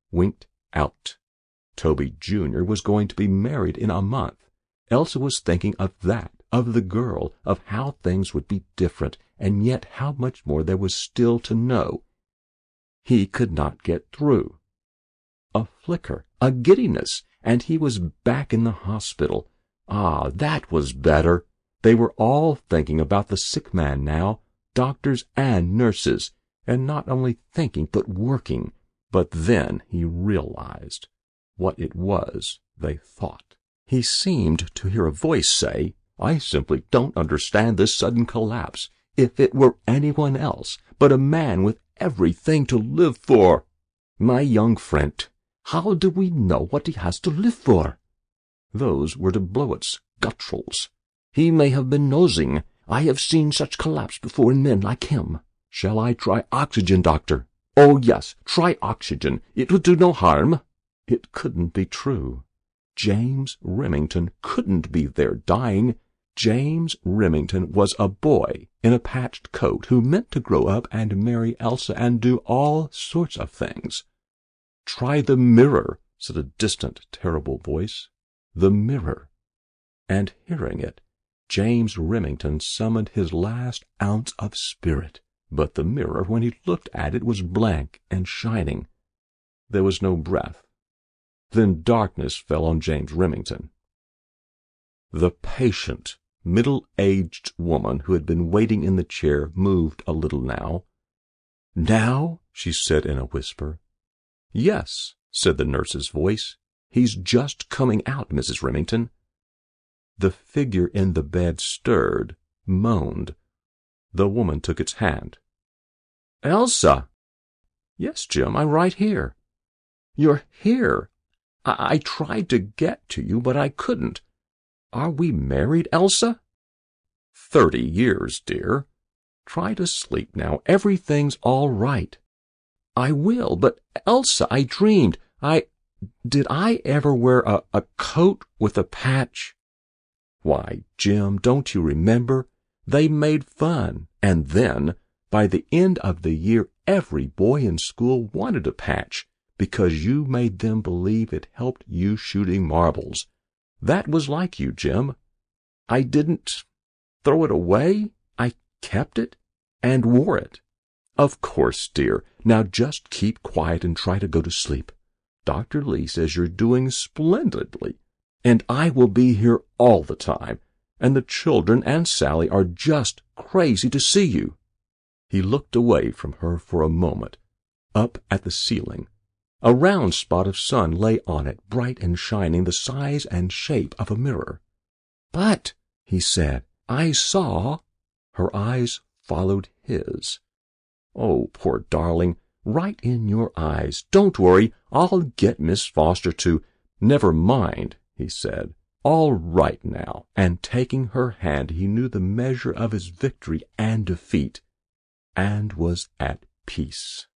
winked out. Toby Jr. was going to be married in a month. Elsa was thinking of that, of the girl, of how things would be different, and yet how much more there was still to know. He could not get through. A flicker, a giddiness, and he was back in the hospital. Ah, that was better. They were all thinking about the sick man now, doctors and nurses, and not only thinking but working. But then he realized what it was they thought. He seemed to hear a voice say, "I simply don't understand this sudden collapse. If it were anyone else, but a man with everything to live for." "My young friend, how do we know what he has to live for?" Those were de Bloet's gutturals. "He may have been nosing. I have seen such collapse before in men like him. Shall I try oxygen, doctor?" "Oh, yes, try oxygen. It will do no harm." It couldn't be true. James Remington couldn't be there dying. James Remington was a boy in a patched coat who meant to grow up and marry Elsa and do all sorts of things. "Try the mirror," said a distant, terrible voice. The mirror. And hearing it, James Remington summoned his last ounce of spirit. But the mirror, when he looked at it, was blank and shining. There was no breath. Then darkness fell on James Remington. The patient, middle-aged woman who had been waiting in the chair moved a little now. "Now?" she said in a whisper. "Yes," said the nurse's voice. "He's just coming out, Mrs. Remington." The figure in the bed stirred, moaned. The woman took its hand. "Elsa!" "Yes, Jim, I'm right here." "You're here? I tried to get to you, but I couldn't. Are we married, Elsa?" 30 years, dear. Try to sleep now. Everything's all right." "I will, but Elsa, I dreamed. Did I ever wear a coat with a patch?" "Why, Jim, don't you remember? They made fun, and then, by the end of the year, every boy in school wanted a patch, because you made them believe it helped you shooting marbles. That was like you, Jim. I didn't throw it away. I kept it and wore it." "Of course, dear. Now just keep quiet and try to go to sleep. Dr. Lee says you're doing splendidly, and I will be here all the time, and the children and Sally are just crazy to see you." He looked away from her for a moment, up at the ceiling. A round spot of sun lay on it, bright and shining, the size and shape of a mirror. "But," he said, "I saw—" Her eyes followed his. "Oh, poor darling, right in your eyes. Don't worry, I'll get Miss Foster to—" "Never mind," he said. "All right now." And taking her hand, he knew the measure of his victory and defeat, and was at peace.